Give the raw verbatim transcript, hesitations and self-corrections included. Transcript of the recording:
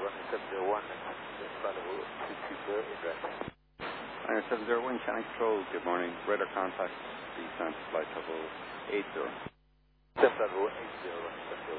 runway seven zero one, flight level two two zero, indirect. Runway seven zero one, Channel Control, good morning. Radar contact, descent flight level eight zero. Descent flight level eight zero, runway seven zero one.